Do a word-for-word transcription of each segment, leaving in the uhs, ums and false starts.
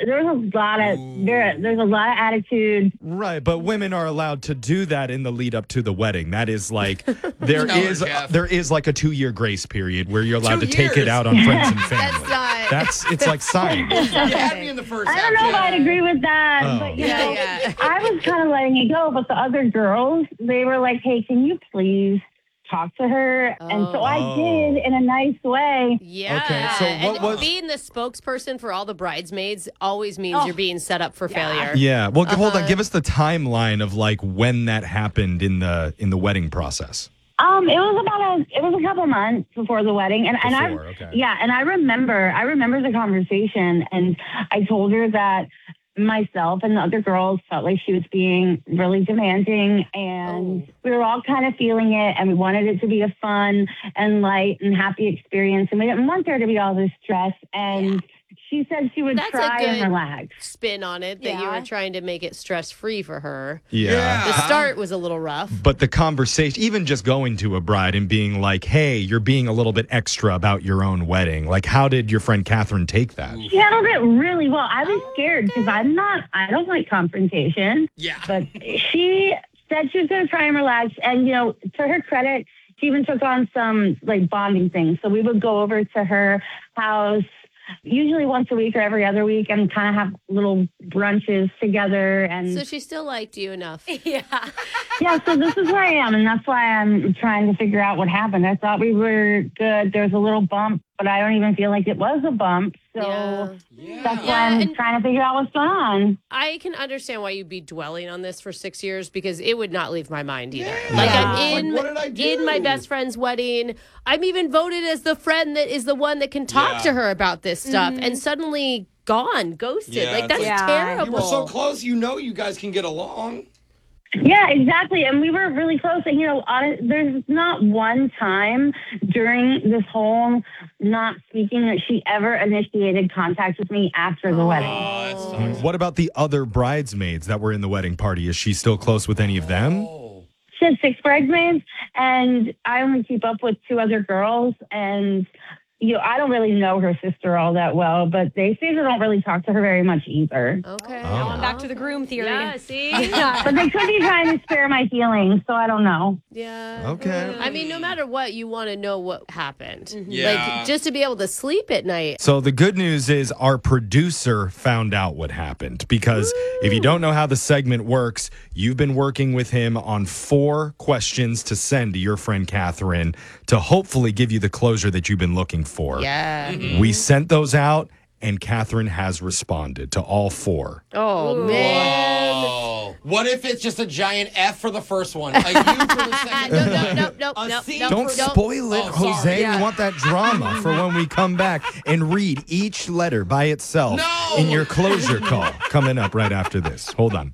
there's a lot of there. There's a lot of attitude. Right, but women are allowed to do that in the lead up to the wedding. That is like there No, is Jeff. there is like a two year grace period where you're allowed Two to take it years? out on friends and family. That's not. That's it's like science. You had me in the first I half. don't know if Jeff. I'd agree with that, Oh. but you Yeah, know, yeah. I was kind of letting it go. But the other girls, they were like, "Hey, can you please talk to her?" And so I Oh. did in a nice way. Yeah. Okay, so what and was- being the spokesperson for all the bridesmaids always means you're being set up for failure. Yeah. Well, hold on. Uh-huh. Give us the timeline of like when that happened in the in the wedding process. Um, it was about a it was a couple months before the wedding, and and I Before, okay. yeah, and I remember I remember the conversation, and I told her that myself and the other girls felt like she was being really demanding, and Oh. we were all kind of feeling it, and we wanted it to be a fun and light and happy experience, and we didn't want there to be all this stress. And she said she would That's a try and good- relax. Spin on it that you Yeah. were trying to make it stress free for her. Yeah. Yeah. The Uh-huh. start was a little rough. But the conversation, even just going to a bride and being like, hey, you're being a little bit extra about your own wedding. Like, how did your friend Catherine take that? She handled it really well. I was scared because I'm not I don't like confrontation. Yeah. But she said she was going to try and relax. And, you know, to her credit, she even took on some like bonding things. So we would go over to her house usually once a week or every other week and kind of have little brunches together. And So she still liked you enough. Yeah. yeah, so this is where I am. And that's why I'm trying to figure out what happened. I thought we were good. There was a little bump, but I don't even feel like it was a bump. So Yeah. Yeah. that's why Yeah, I'm and- trying to figure out what's going on. I can understand why you'd be dwelling on this for six years because it would not leave my mind either. Yeah. Like Yeah. I'm in Like, what did I do? in my best friend's wedding. I'm even voted as the friend that is the one that can talk Yeah. to her about this stuff, and suddenly gone, ghosted. Yeah, like it's that's like- Yeah. terrible. You were so close. You know you guys can get along. Yeah, exactly. And we were really close. And, you know, on, there's not one time during this whole not speaking that she ever initiated contact with me after the wedding. Oh, that sucks. What about the other bridesmaids that were in the wedding party? Is she still close with any of them? Oh. She had six bridesmaids, and I only keep up with two other girls. And, you know, I don't really know her sister all that well, but they say they don't really talk to her very much either. Okay. Now I'm back to the groom theory. Yeah, see? But they could be trying to spare my feelings, so I don't know. Yeah. Okay. I mean, no matter what, you want to know what happened. Yeah. Like, just to be able to sleep at night. So the good news is our producer found out what happened because if you don't know how the segment works, you've been working with him on four questions to send to your friend Catherine to hopefully give you the closure that you've been looking for. Yeah. We sent those out and Catherine has responded to all four. Oh, man. Oh. What if it's just a giant F for the first one? A U for the second No, one? no, no, no, A no, C no. Don't for- spoil it, Oh, sorry. Jose. Yeah. We want that drama for when we come back and read each letter by itself No. in your closure call coming up right after this. Hold on.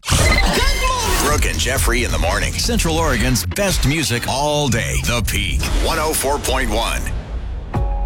Brooke and Jeffrey in the morning. Central Oregon's best music all day. The Peak. one oh four point one.